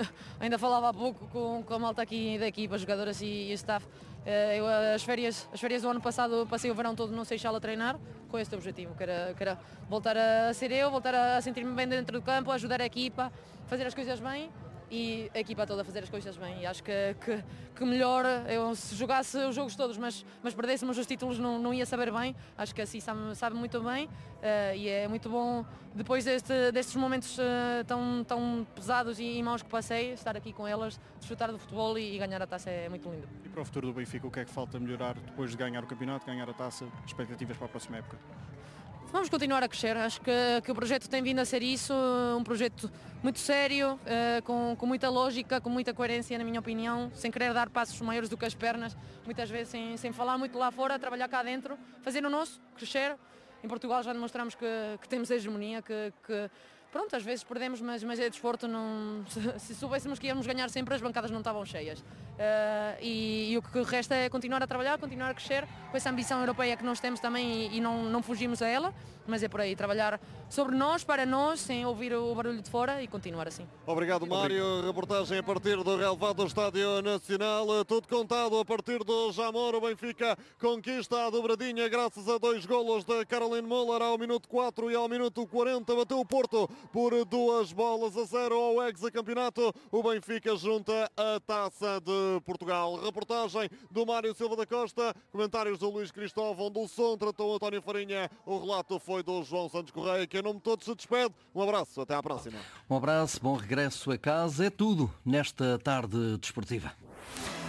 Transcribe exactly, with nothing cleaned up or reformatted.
ainda falava há pouco com, com a malta aqui da equipa, jogadoras e, e staff. Eu, as, férias, as férias do ano passado passei o verão todo no Seixal a treinar com este objetivo, que era, que era voltar a ser eu, voltar a sentir-me bem dentro do campo, ajudar a equipa, fazer as coisas bem e a equipa toda a fazer as coisas bem. E acho que, que, que melhor, eu se jogasse os jogos todos, mas, mas perdêssemos os títulos, não, não ia saber bem. Acho que assim sabe, sabe muito bem uh, e é muito bom, depois deste, destes momentos uh, tão, tão pesados e, e maus que passei, estar aqui com elas, desfrutar do futebol e, e ganhar a taça é muito lindo. E para o futuro do Benfica, o que é que falta melhorar depois de ganhar o campeonato, ganhar a taça, expectativas para a próxima época? Vamos continuar a crescer, acho que, que o projeto tem vindo a ser isso, um projeto muito sério, uh, com, com muita lógica, com muita coerência, na minha opinião, sem querer dar passos maiores do que as pernas, muitas vezes sem, sem falar muito lá fora, trabalhar cá dentro, fazer o nosso, crescer. Em Portugal já demonstramos que, que temos a hegemonia, que, que pronto, às vezes perdemos, mas, mas é desporto, não, se, se soubéssemos que íamos ganhar sempre, as bancadas não estavam cheias. Uh, e, e o que resta é continuar a trabalhar, continuar a crescer, com essa ambição europeia que nós temos também e, e não, não fugimos a ela, mas é por aí, trabalhar sobre nós, para nós, sem ouvir o barulho de fora e continuar assim. Obrigado, Mário. Obrigado. Reportagem a partir do relevado do Estádio Nacional. Tudo contado a partir do Jamor. O Benfica conquista a dobradinha graças a dois golos de Caroline Müller ao minuto quatro e ao minuto quarenta. Bateu o Porto por duas bolas a zero ao hexacampeonato. O Benfica junta a Taça de Portugal. Reportagem do Mário Silva da Costa. Comentários do Luís Cristóvão. Do som tratou António Farinha. O relato foi do João Santos Correia, que em nome de todos se despede. Um abraço, até à próxima. Um abraço, bom regresso a casa. É tudo nesta tarde desportiva.